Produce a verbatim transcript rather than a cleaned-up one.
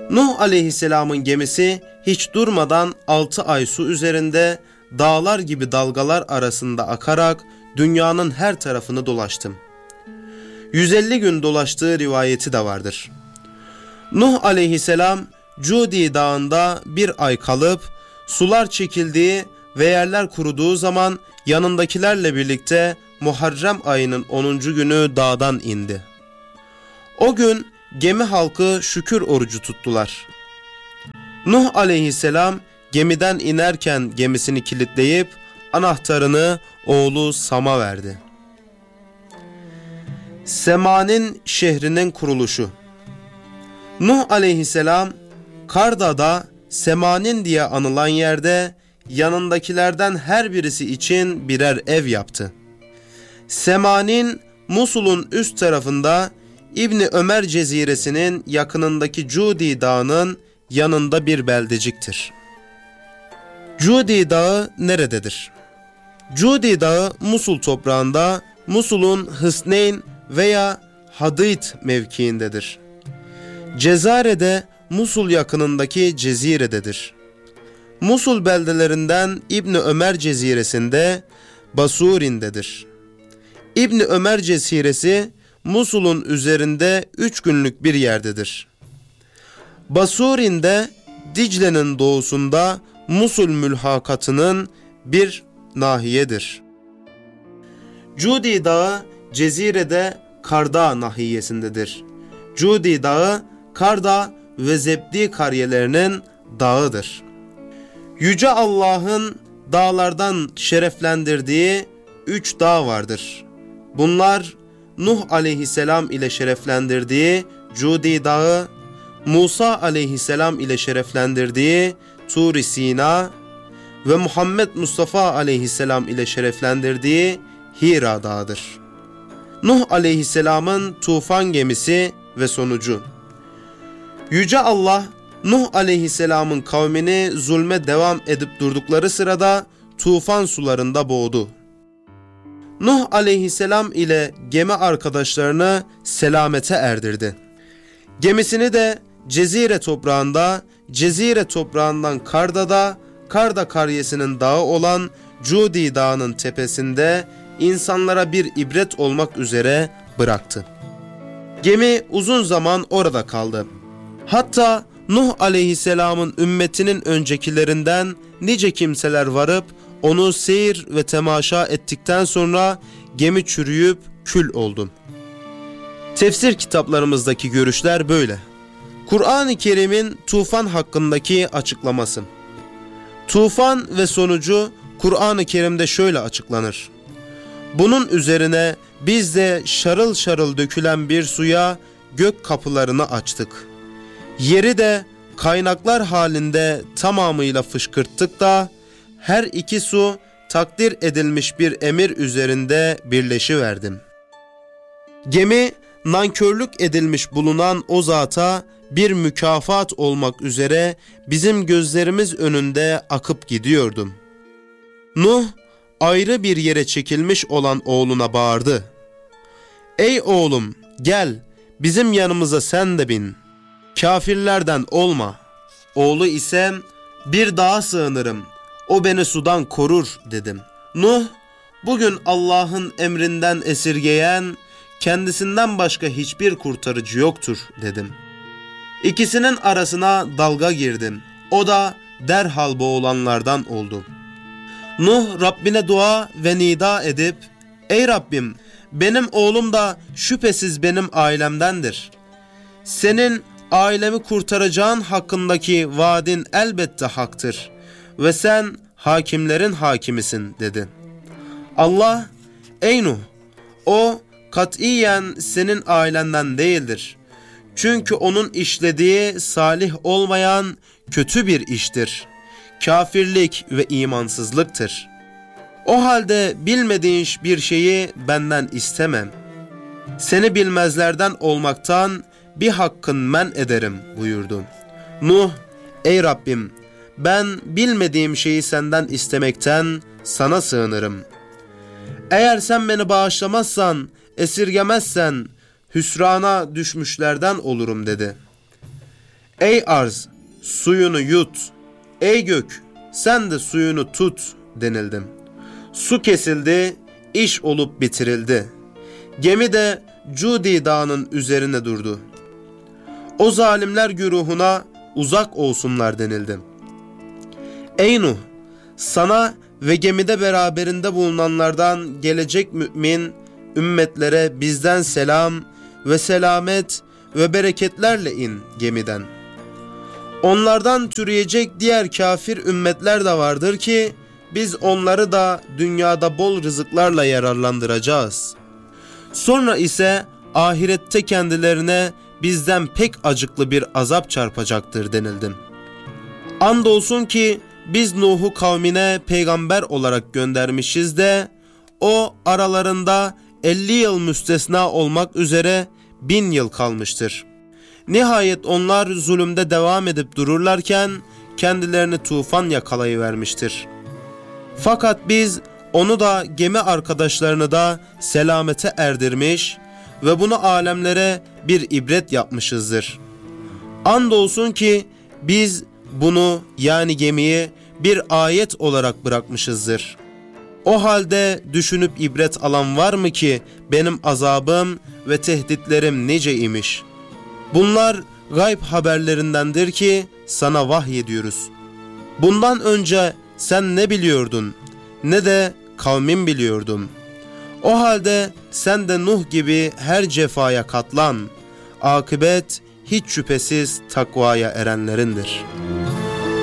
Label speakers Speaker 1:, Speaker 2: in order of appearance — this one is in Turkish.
Speaker 1: Nuh aleyhisselamın gemisi hiç durmadan altı ay su üzerinde dağlar gibi dalgalar arasında akarak dünyanın her tarafını dolaştı. yüz elli gün dolaştığı rivayeti de vardır. Nuh aleyhisselam Cudi dağında bir ay kalıp sular çekildiği ve yerler kuruduğu zaman yanındakilerle birlikte Muharrem ayının onuncu günü dağdan indi. O gün gemi halkı şükür orucu tuttular. Nuh aleyhisselam gemiden inerken gemisini kilitleyip anahtarını oğlu Sam'a verdi. Sema'nın şehrinin kuruluşu. Nuh aleyhisselam Karda'da Sema'nın diye anılan yerde yanındakilerden her birisi için birer ev yaptı. Sema'nın Musul'un üst tarafında İbni Ömer Ceziresinin yakınındaki Cudi Dağı'nın yanında bir beldeciktir. Cudi Dağı nerededir? Cudi Dağı Musul toprağında Musul'un Hısneyn veya Hadid mevkiindedir. Cezare'de Musul yakınındaki Cezire'dedir. Musul beldelerinden İbni Ömer Ceziresinde Basurin'dedir. İbni Ömer Ceziresi Musul'un üzerinde üç günlük bir yerdedir. Basurin'de Dicle'nin doğusunda Musul mülhakatının bir nahiyedir. Cudi Dağı Cezire'de Karda nahiyesindedir. Cudi Dağı Karda ve Zebdi kariyelerinin dağıdır. Yüce Allah'ın dağlardan şereflendirdiği üç dağ vardır. Bunlar Nuh aleyhisselam ile şereflendirdiği Cudi Dağı, Musa aleyhisselam ile şereflendirdiği Tur-i Sina ve Muhammed Mustafa aleyhisselam ile şereflendirdiği Hira Dağı'dır. Nuh aleyhisselamın tufan gemisi ve sonucu. Yüce Allah, Nuh aleyhisselamın kavmini zulme devam edip durdukları sırada tufan sularında boğdu. Nuh aleyhisselam ile gemi arkadaşlarını selamete erdirdi. Gemisini de Cezire toprağında, Cezire toprağından Karda'da, Karda karyesinin dağı olan Cudi Dağı'nın tepesinde insanlara bir ibret olmak üzere bıraktı. Gemi uzun zaman orada kaldı. Hatta Nuh aleyhisselamın ümmetinin öncekilerinden nice kimseler varıp onu seyir ve temaşa ettikten sonra gemi çürüyüp kül oldu. Tefsir kitaplarımızdaki görüşler böyle. Kur'an-ı Kerim'in tufan hakkındaki açıklaması. Tufan ve sonucu Kur'an-ı Kerim'de şöyle açıklanır. Bunun üzerine biz de şarıl şarıl dökülen bir suya gök kapılarını açtık. Yeri de kaynaklar halinde tamamıyla fışkırttık da her iki su takdir edilmiş bir emir üzerinde birleşiverdim. Gemi nankörlük edilmiş bulunan o zata bir mükafat olmak üzere bizim gözlerimiz önünde akıp gidiyordu. Nuh ayrı bir yere çekilmiş olan oğluna bağırdı. Ey oğlum gel bizim yanımıza sen de bin. Kafirlerden olma. Oğlu ise bir dağa sığınırım. O beni sudan korur dedim. Nuh bugün Allah'ın emrinden esirgeyen kendisinden başka hiçbir kurtarıcı yoktur dedim. İkisinin arasına dalga girdim. O da derhal boğulanlardan oldu. Nuh Rabbine dua ve nida edip ey Rabbim benim oğlum da şüphesiz benim ailemdendir. Senin ailemi kurtaracağın hakkındaki vaadin elbette haktır ve sen hakimlerin hakimisin dedi. Allah ey Nuh o katiyen senin ailenden değildir. Çünkü onun işlediği salih olmayan kötü bir iştir. Kafirlik ve imansızlıktır. O halde bilmediğin bir şeyi benden istemem. Seni bilmezlerden olmaktan bir hakkın men ederim buyurdu. Nuh, ey Rabbim ben bilmediğim şeyi senden istemekten sana sığınırım. Eğer sen beni bağışlamazsan, esirgemezsen hüsrana düşmüşlerden olurum dedi. Ey arz, suyunu yut. Ey gök, sen de suyunu tut denildim. Su kesildi, iş olup bitirildi. Gemi de Cudi Dağı'nın üzerine durdu. O zalimler güruhuna uzak olsunlar denildi. Ey Nuh, sana ve gemide beraberinde bulunanlardan gelecek mümin ümmetlere bizden selam ve selamet ve bereketlerle in gemiden. Onlardan türeyecek diğer kafir ümmetler de vardır ki biz onları da dünyada bol rızıklarla yararlandıracağız. Sonra ise ahirette kendilerine bizden pek acıklı bir azap çarpacaktır denildim. Andolsun ki biz Nuh'u kavmine peygamber olarak göndermişiz de o aralarında elli yıl müstesna olmak üzere bin yıl kalmıştır. Nihayet onlar zulümde devam edip dururlarken kendilerini tufan yakalayıvermiştir. Fakat biz onu da gemi arkadaşlarını da selamete erdirmiş ve bunu alemlere bir ibret yapmışızdır. Andolsun ki biz bunu yani gemiyi bir ayet olarak bırakmışızdır. O halde düşünüp ibret alan var mı ki benim azabım ve tehditlerim nice imiş? Bunlar gayb haberlerindendir ki sana vahyediyoruz. Bundan önce sen ne biliyordun, ne de kavmin biliyordum. O halde sen de Nuh gibi her cefaya katlan. Akıbet hiç şüphesiz takvaya erenlerindir.